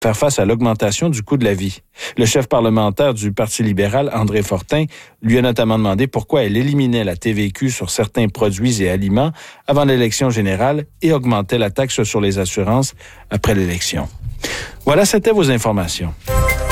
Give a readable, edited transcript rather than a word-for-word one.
faire face à l'augmentation du coût de la vie. Le chef parlementaire du Parti libéral, André Fortin, lui a notamment demandé pourquoi elle éliminait la TVQ sur certains produits et aliments avant l'élection générale et augmentait la taxe sur les assurances après l'élection. Voilà, c'était vos informations.